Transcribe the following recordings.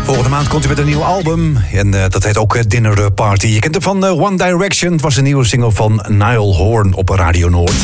Volgende maand komt hij met een nieuw album. En dat heet ook Dinner Party. Je kent hem van One Direction. Het was een nieuwe single van Niall Horan op Radio Noord.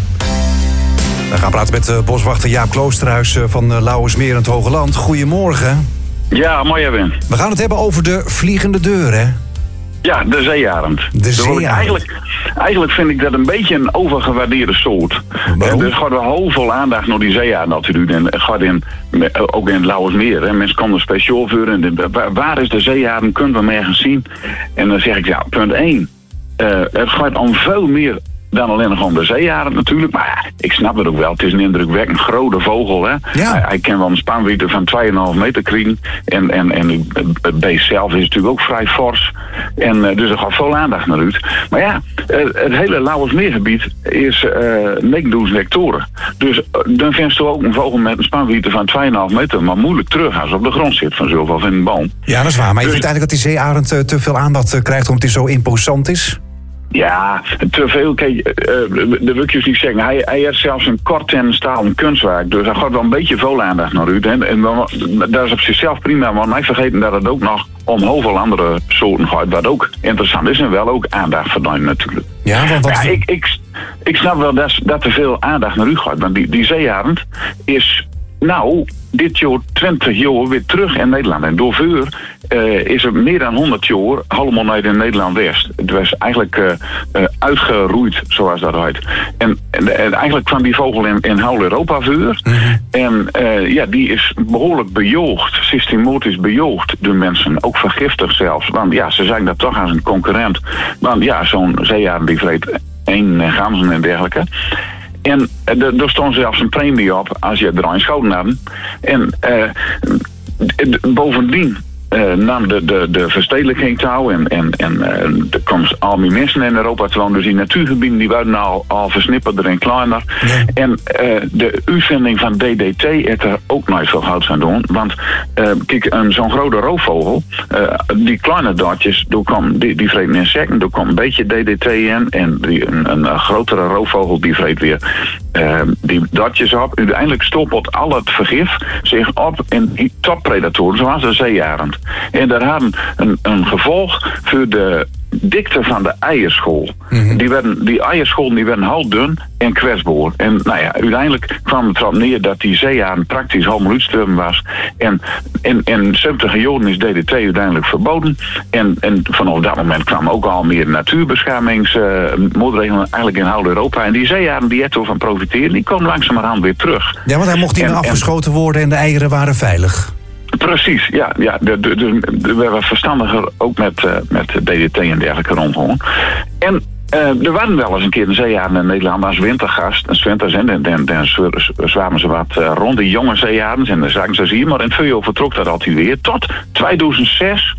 We gaan praten met boswachter Jaap Kloosterhuis van Lauwersmeer in het Hoge Land. Goedemorgen. Ja, mooi Ben. We gaan het hebben over de vliegende deur, hè? Ja, de zeearend. De zeearend. Eigenlijk vind ik dat een beetje een overgewaardeerde soort. Waarom? Er gaat wel heel veel aandacht naar die zeearend natuurlijk. En het gaat ook in het Lauwersmeer. Hè. Mensen komen er speciaal voor. En waar is de zeearend? Kunnen we hem ergens zien? En dan zeg ik, ja, punt 1. Het gaat om veel meer dan alleen nog om de zeearend natuurlijk. Maar ja, ik snap het ook wel. Het is een indrukwekkend grote vogel. Hè? Ja. Hij kan wel een spanwijdte van 2,5 meter krijgen. En het beest zelf is natuurlijk ook vrij fors. En dus er gaat veel aandacht naar uit. Maar ja, het hele Lauwersmeergebied is 9000 hectare. Dus dan vind je ook een vogel met een spanwijdte van 2,5 meter. Maar moeilijk terug als op de grond zit van zoveel of in een boom. Ja, dat is waar. Maar je vindt eigenlijk dat die zeearend te veel aandacht krijgt omdat hij zo imposant is? Ja, te veel. Kijk, dat wil ik je niet zeggen. Hij heeft zelfs een kort en stalen kunstwerk. Dus hij gaat wel een beetje veel aandacht naar uit. En dat is op zichzelf prima. Maar mij vergeten dat het ook nog om heel veel andere soorten gaat. Wat ook interessant is en wel ook aandacht verdienen natuurlijk. Ja, want wat... Ja, ik snap wel dat er veel aandacht naar u gaat. Want die zeearend is dit jaar 20 jaar weer terug in Nederland. En doorvuur is er meer dan 100 jaar allemaal naar in Nederland-West. Het was eigenlijk uitgeroeid, zoals dat heet. En eigenlijk kwam die vogel in heel Europa vuur. Mm-hmm. En die is behoorlijk bejoogd, systematisch bejoogd door mensen. Ook vergiftigd zelfs. Want ja, ze zijn dat toch als een concurrent. Want ja, zo'n zeearend die vreet één ganzen en dergelijke. En er stond zelfs een premie op als je er een schoten had. En bovendien nam de verstedelijking touw en er komt al die mensen in Europa te wonen. Dus die natuurgebieden die werden al versnipperder en kleiner. Ja. En de uitvinding van DDT heeft er ook nooit veel goud aan doen. Want kijk, zo'n grote roofvogel, die kleine dotjes, die vreten insecten, er komt een beetje DDT in. En een grotere roofvogel die vreet weer die dotjes op. Uiteindelijk stoppelt al het vergif zich op in die toppredatoren, zoals de zeearend. En daar hadden een gevolg voor de dikte van de eierschool. Mm-hmm. Die eierscholen die werden heel dun en kwetsbaar. En uiteindelijk kwam het erop neer dat die zeearend praktisch helemaal uitsterven was. En in 70 jaren is DDT uiteindelijk verboden. En vanaf dat moment kwamen ook al meer natuurbeschermingsmaatregelen eigenlijk in heel Europa. En die zeearend die er van profiteren, die komen langzamerhand weer terug. Ja, want hij mocht niet meer afgeschoten worden en de eieren waren veilig. Precies, ja. We hebben verstandiger ook met DDT en dergelijke rondgaan. En er waren wel eens een keer een zeearend in Nederland als wintergast. En zwinters en dan zwamen ze wat rond die jonge zeearends. En dan zagen ze hier, maar in het vuur vertrok dat altijd weer. Tot 2006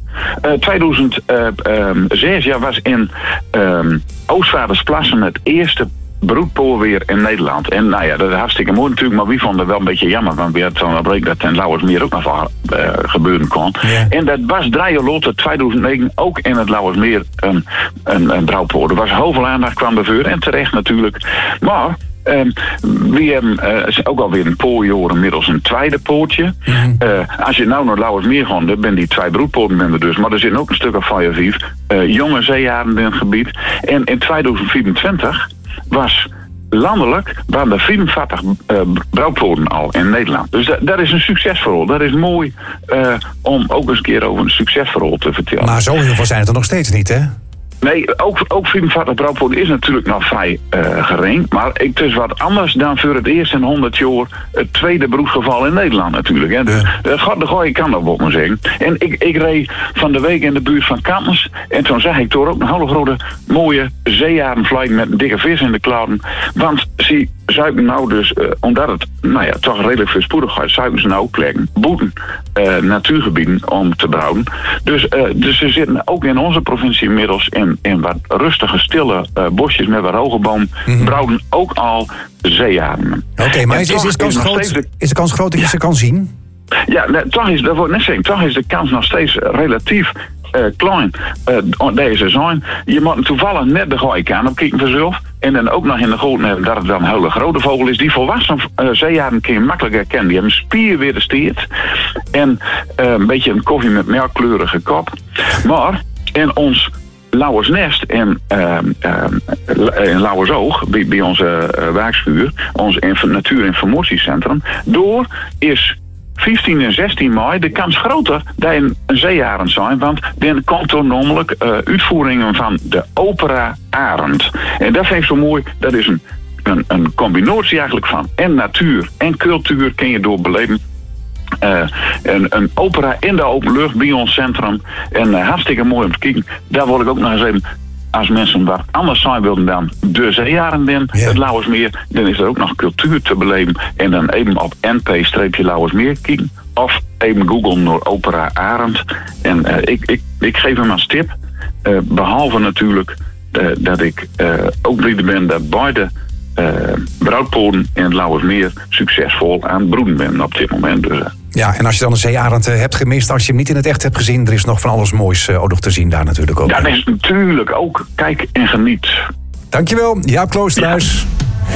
was in Oostvaardersplassen het eerste broedpoor weer in Nederland. En dat is hartstikke mooi natuurlijk, maar wie vond het wel een beetje jammer, want we hadden zo'n breek dat in Lauwersmeer ook nog wel gebeuren kon. Ja. En dat was 3 jaar later, 2009, ook in het Lauwersmeer een brouwpoor. Er was heel veel aandacht kwam ervoor en terecht natuurlijk. Maar we hebben ook alweer een poorjaar inmiddels een tweede poortje. Mm-hmm. Als je nou naar Lauwersmeer gaat, dan ben die 2 broedpoorten er dus. Maar er zitten ook een stuk of 5 jonge zeearenden in het gebied. En in 2024 was landelijk waren er 54 brouwpoorten al in Nederland. Dus dat is een succesverhaal. Dat is mooi om ook eens een keer over een succesverhaal te vertellen. Maar zo heel veel zijn het er nog steeds niet, hè? Nee, ook 54 brouwpoorten is natuurlijk nog vrij gering. Maar het is wat anders dan voor het eerst in 100 jaar het tweede broedgeval in Nederland natuurlijk. Hè. Dus de gooi kan dat ook maar zeggen. En ik reed van de week in de buurt van Kampens. En toen zag ik toch ook een hele grote mooie zeearendvlieg met een dikke vis in de klauwen. Want ze zuipen nou dus, omdat het toch redelijk voorspoedig gaat, zuipen ze nou plekken, boeten, natuurgebieden om te brouwen. Dus ze zitten ook in onze provincie inmiddels in wat rustige, stille bosjes met wat hoge boom, brouwen ook al zeearenden. Oké, maar is de kans groot dat je ze kan zien? Ja, toch is de kans nog steeds relatief klein. Deze zijn. Je moet toevallig net de gooi kan op kijken vanzelf. En dan ook nog in de golden hebben dat het wel een hele grote vogel is. Die volwassen zeearend kun je makkelijk herkennen. Die hebben een spier weer de steert. En een beetje een koffie met melkkleurige kop. Maar in ons Lauwersnest en Lauwersoog, bij onze waakschuur, ons natuurinformatiecentrum, door is 15 en 16 mei de kans groter dat een zeearend zijn, want dan komt er namelijk uitvoeringen van de opera Arend. En dat vind ik zo mooi, dat is een combinatie eigenlijk van en natuur en cultuur kun je doorbeleven. Een opera in de open lucht bij ons centrum. En hartstikke mooi om te kijken. Daar wil ik ook nog eens even, als mensen wat anders zijn wilden dan de zeearend in het Lauwersmeer, dan is er ook nog cultuur te beleven. En dan even op NP-Lauwersmeer kijken. Of even googlen door opera Arend. En ik geef hem als tip. Behalve natuurlijk dat ik ook blij ben dat beide broodpolen in het Lauwersmeer succesvol aan het broeden ben op dit moment. Dus, ja, en als je dan een zeearend hebt gemist, als je hem niet in het echt hebt gezien, er is nog van alles moois ook nog te zien daar natuurlijk ook. Ja, dat is natuurlijk ook kijk en geniet. Dankjewel, Jaap Kloosterhuis. Ja.